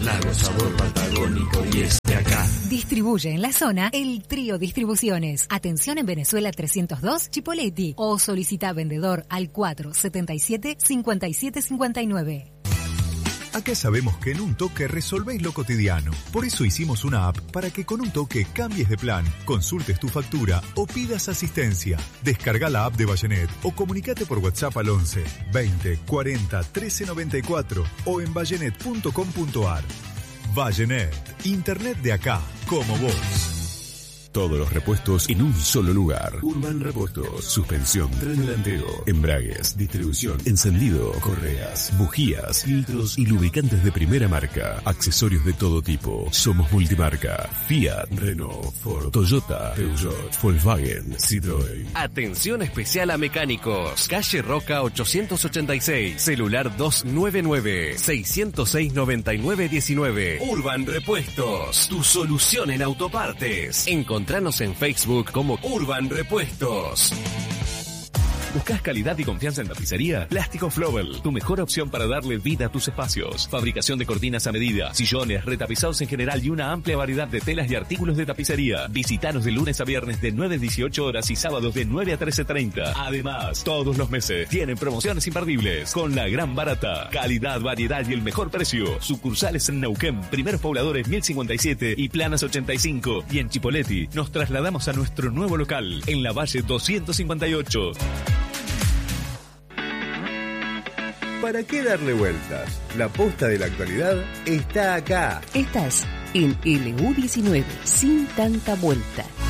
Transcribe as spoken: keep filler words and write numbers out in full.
Lago, sabor patagónico y es de acá. Distribuye en la zona el Trío Distribuciones. Atención en Venezuela trescientos dos, Chipoleti. O solicita vendedor al cuatro setenta y siete, cincuenta y siete cincuenta y nueve. Acá sabemos que en un toque resolvéis lo cotidiano. Por eso hicimos una app para que con un toque cambies de plan, consultes tu factura o pidas asistencia. Descarga la app de Vallenet o comunicate por WhatsApp al once, veinte, cuarenta, trece noventa y cuatro o en vallenet punto com punto ar. Vallenet, internet de acá, como vos. Todos los repuestos en un solo lugar. Urban Repuestos. Suspensión, tren delantero, embragues, distribución, encendido, correas, bujías, filtros y lubricantes de primera marca. Accesorios de todo tipo. Somos multimarca. Fiat, Renault, Ford, Toyota, Peugeot, Volkswagen, Citroën. Atención especial a mecánicos. Calle Roca ochocientos ochenta y seis. Celular dos nueve nueve, seis cero seis, nueve nueve uno nueve. Urban Repuestos. Tu solución en autopartes. Encontranos en Facebook como Urban Repuestos. ¿Buscas calidad y confianza en tapicería? Plástico Flowell, tu mejor opción para darle vida a tus espacios. Fabricación de cortinas a medida, sillones, retapizados en general y una amplia variedad de telas y artículos de tapicería. Visítanos de lunes a viernes de nueve a dieciocho horas y sábados de nueve a trece treinta. Además, todos los meses tienen promociones imperdibles con la gran barata. Calidad, variedad y el mejor precio. Sucursales en Neuquén, Primeros Pobladores mil cincuenta y siete y Planas ochenta y cinco. Y en Chipoleti nos trasladamos a nuestro nuevo local en la Valle doscientos cincuenta y ocho. ¿Para qué darle vueltas? La posta de la actualidad está acá. Estás en L U diecinueve, sin tanta vuelta.